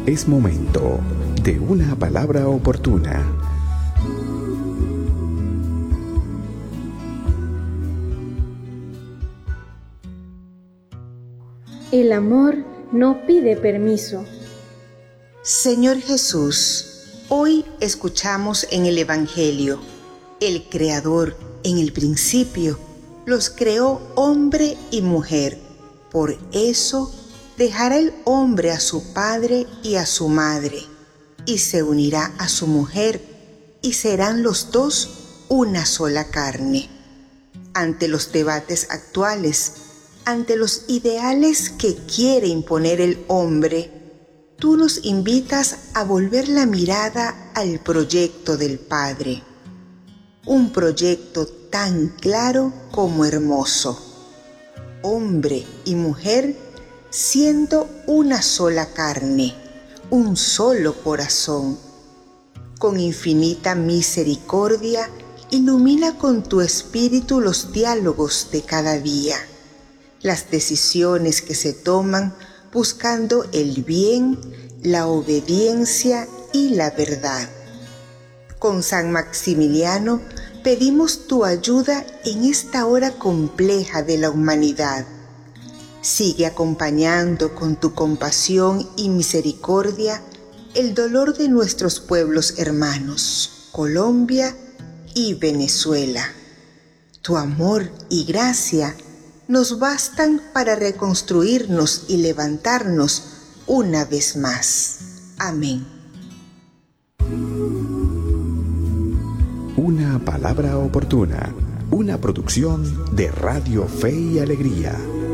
Es momento de una palabra oportuna. El amor no pide permiso. Señor Jesús, hoy escuchamos en el Evangelio, el Creador en el principio los creó hombre y mujer. Por eso dejará el hombre a su padre y a su madre, y se unirá a su mujer, y serán los dos una sola carne. Ante los debates actuales, ante los ideales que quiere imponer el hombre, tú nos invitas a volver la mirada al proyecto del Padre. Un proyecto tan claro como hermoso. Hombre y mujer siendo una sola carne, un solo corazón. Con infinita misericordia, ilumina con tu espíritu los diálogos de cada día, las decisiones que se toman buscando el bien, la obediencia y la verdad. Con San Maximiliano pedimos tu ayuda en esta hora compleja de la humanidad. Sigue acompañando con tu compasión y misericordia el dolor de nuestros pueblos hermanos, Colombia y Venezuela. Tu amor y gracia nos bastan para reconstruirnos y levantarnos una vez más. Amén. Una palabra oportuna, una producción de Radio Fe y Alegría.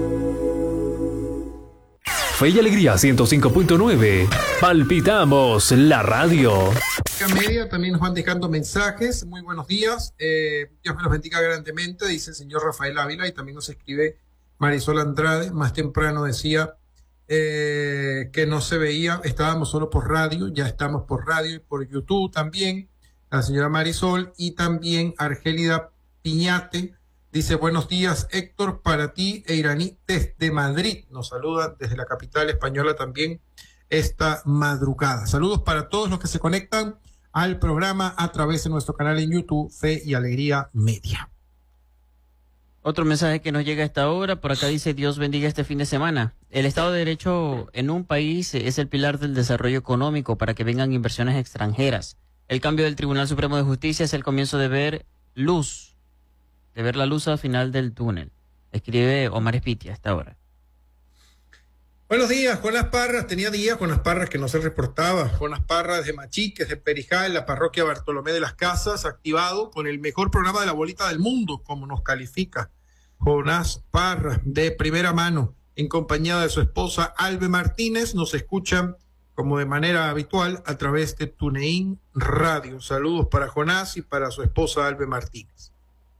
Fe y Alegría 105.9. Palpitamos la radio. Media también nos van dejando mensajes. Muy buenos días. Dios me los bendiga grandemente, dice el señor Rafael Ávila, y también nos escribe Marisol Andrade. Más temprano decía que no se veía, estábamos solo por radio, ya estamos por radio y por YouTube también. La señora Marisol, y también Argélida Piñate dice: buenos días, Héctor, para ti e Iraní desde Madrid. Nos saluda desde la capital española también esta madrugada. Saludos para todos los que se conectan al programa a través de nuestro canal en YouTube, Fe y Alegría Media. Otro mensaje que nos llega a esta hora, por acá dice: Dios bendiga este fin de semana. El Estado de Derecho en un país es el pilar del desarrollo económico para que vengan inversiones extranjeras. El cambio del Tribunal Supremo de Justicia es el comienzo de ver luz, de ver la luz al final del túnel. Escribe Omar Espitia a esta hora. Buenos días, Jonas Parras. Tenía días Jonas Parras que no se reportaba. Jonas Parras de Machiques, de Perijá, en la parroquia Bartolomé de las Casas, activado con el mejor programa de la bolita del mundo, como nos califica Jonas Parras, de primera mano, en compañía de su esposa Albe Martínez. Nos escuchan como de manera habitual a través de TuneIn Radio. Saludos para Jonás y para su esposa Albe Martínez.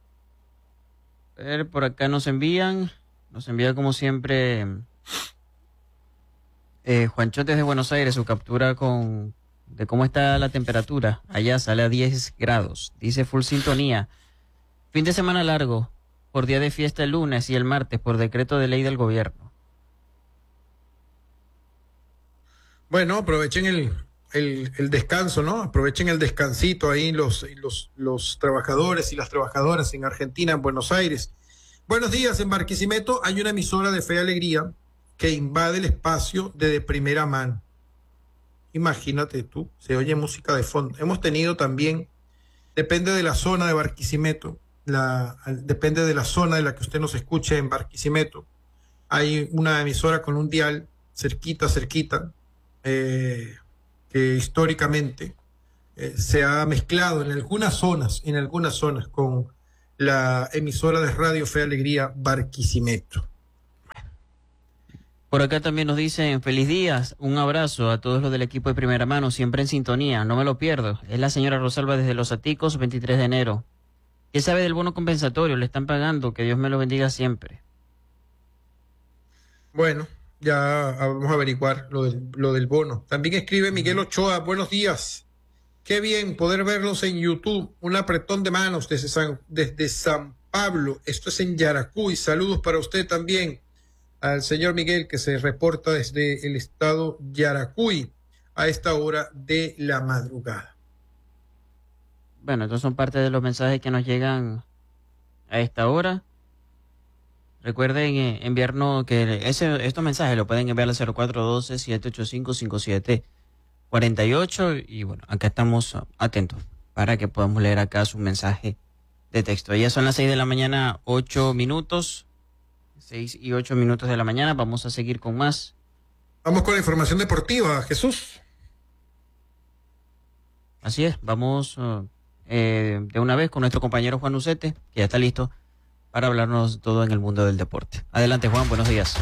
A ver, por acá nos envía como siempre Juancho desde Buenos Aires, su captura de cómo está la temperatura. Allá sale a 10 grados. Dice full sintonía. Fin de semana largo, por día de fiesta el lunes y el martes por decreto de ley del gobierno. Bueno, aprovechen el descanso, ¿no? Aprovechen el descansito ahí los trabajadores y las trabajadoras en Argentina, en Buenos Aires. Buenos días, en Barquisimeto hay una emisora de Fe y Alegría que invade el espacio de primera mano. Imagínate tú, se oye música de fondo. Hemos tenido también, depende de la zona de Barquisimeto, depende de la zona de la que usted nos escuche en Barquisimeto, hay una emisora con un dial cerquita, que históricamente se ha mezclado en algunas zonas con la emisora de Radio Fe y Alegría Barquisimeto. Por acá también nos dicen: feliz días, un abrazo a todos los del equipo de primera mano, siempre en sintonía, no me lo pierdo. Es la señora Rosalba desde Los Aticos, 23 de enero. ¿Qué sabe del bono compensatorio? Le están pagando, que Dios me lo bendiga siempre. Bueno, ya vamos a averiguar lo del bono. También escribe Miguel Ochoa: buenos días. Qué bien poder verlos en YouTube. Un apretón de manos desde San Pablo. Esto es en Yaracuy. Saludos para usted también, al señor Miguel, que se reporta desde el estado Yaracuy. a esta hora de la madrugada. Bueno, estos son parte de los mensajes que nos llegan a esta hora. Recuerden enviarnos estos mensajes lo pueden enviar al 0412-785-5748 y bueno, acá estamos atentos para que podamos leer acá su mensaje de texto. Ya son las 6 de la mañana, 8 minutos, 6 y 8 minutos de la mañana. Vamos a seguir con más. Vamos con la información deportiva, Jesús. Así es, vamos de una vez con nuestro compañero Juan Ucete, que ya está listo para hablarnos todo en el mundo del deporte. Adelante, Juan, buenos días.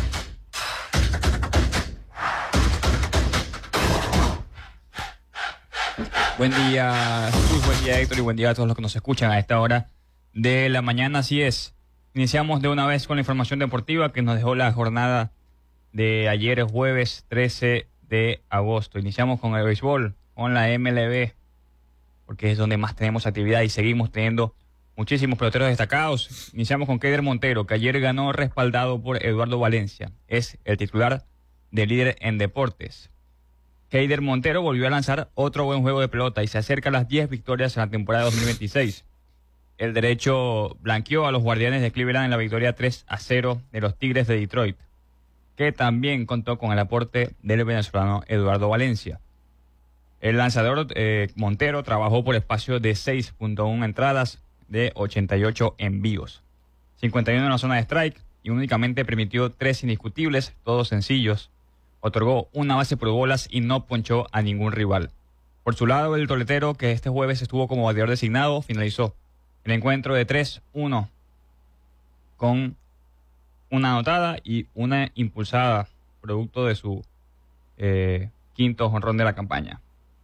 Buen día, Jesús, buen día, Héctor, y buen día a todos los que nos escuchan a esta hora de la mañana. Así es, iniciamos de una vez con la información deportiva que nos dejó la jornada de ayer, jueves 13 de agosto. Iniciamos con el béisbol, con la MLB, porque es donde más tenemos actividad y seguimos teniendo muchísimos peloteros destacados. Iniciamos con Keider Montero, que ayer ganó respaldado por Eduardo Valencia. Es el titular de líder en deportes. Keider Montero volvió a lanzar otro buen juego de pelota y se acerca a las 10 victorias en la temporada 2026. El derecho blanqueó a los Guardianes de Cleveland en la victoria 3-0 de los Tigres de Detroit, que también contó con el aporte del venezolano Eduardo Valencia. El lanzador Montero trabajó por espacio de 6.1 entradas de 88 envíos, 51 en la zona de strike y únicamente permitió 3 indiscutibles, todos sencillos. Otorgó una base por bolas y no ponchó a ningún rival. Por su lado, el toletero, que este jueves estuvo como bateador designado, finalizó el encuentro de 3-1 con una anotada y una impulsada, producto de su quinto jonrón de la campaña.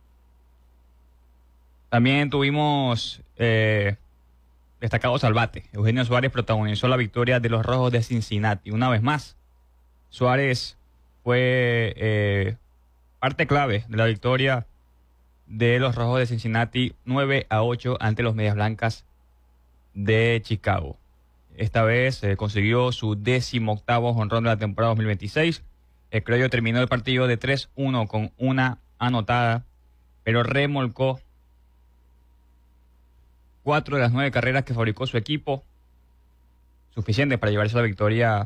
También tuvimos destacados al bate. Eugenio Suárez protagonizó la victoria de los Rojos de Cincinnati. Una vez más, Suárez fue parte clave de la victoria de los Rojos de Cincinnati 9-8 ante los Medias Blancas de Chicago. Esta vez consiguió su 18º jonrón de la temporada 2026. El criollo terminó el partido de 3-1 con una anotada, pero remolcó 4 de las 9 carreras que fabricó su equipo, suficiente para llevarse la victoria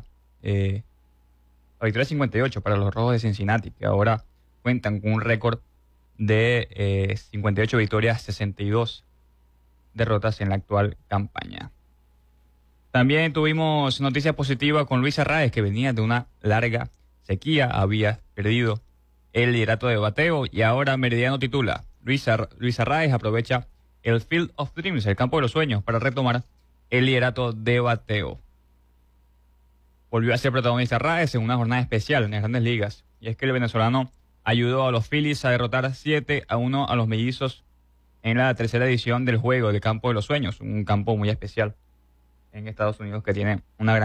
58 para los Rojos de Cincinnati, que ahora cuentan con un récord de 58 victorias, 62 derrotas en la actual campaña. También tuvimos noticia positiva con Luis Arraez, que venía de una larga sequía, había perdido el liderato de bateo y ahora Meridiano titula. Luis Arraez aprovecha el Field of Dreams, el campo de los sueños, para retomar el liderato de bateo. Volvió a ser protagonista Arraez en una jornada especial en las Grandes Ligas, y es que el venezolano ayudó a los Phillies a derrotar 7-1 a los Mellizos en la tercera edición del juego del campo de los sueños, un campo muy especial en Estados Unidos que tiene una gran